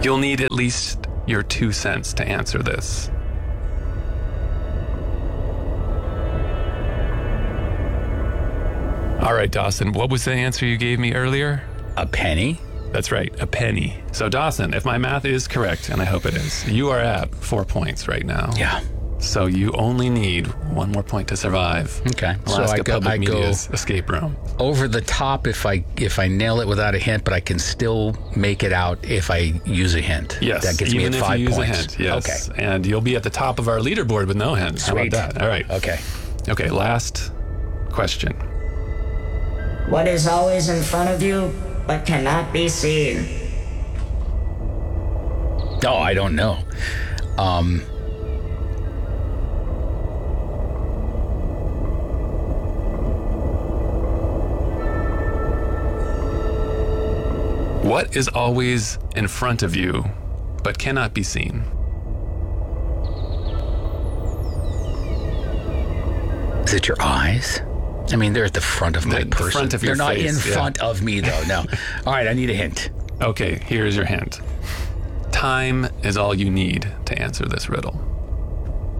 You'll need at least your 2 cents to answer this. All right, Dawson, what was the answer you gave me earlier? A penny? That's right, a penny. So, Dawson, if my math is correct, and I hope it is, you are at 4 points right now. Yeah. So you only need 1 more point to survive. Okay. Alaska So I Public go Media's escape room. over the top if I nail it without a hint, but I can still make it out if I use a hint. Yes, That gets me even at if 5 you use points. a hint. Yes. Okay. And you'll be at the top of our leaderboard with no hints. Sweet. How about that? All right. Okay. Okay, last question. What is always in front of you but cannot be seen? Oh, I don't know. What is always in front of you but cannot be seen? Is it your eyes? I mean, they're at the front of my The person. front of they're your not face, in yeah. front of me, though. No. All right, I need a hint. Okay, here's your hint. Time is all you need to answer this riddle.